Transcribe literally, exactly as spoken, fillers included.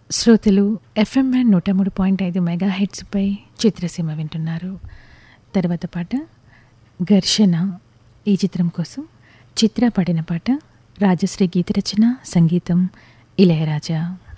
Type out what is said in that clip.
శ్రోతలు ఎఫ్ఎంఎన్ నూట మూడు పాయింట్ ఐదు మెగా హెడ్స్పై చిత్రసీమ వింటున్నారు. తర్వాత పాట ఘర్షణ. ఈ చిత్రం కోసం చిత్ర పాడిన పాట. రాజశ్రీ గీత రచన, సంగీతం ఇళయరాజా.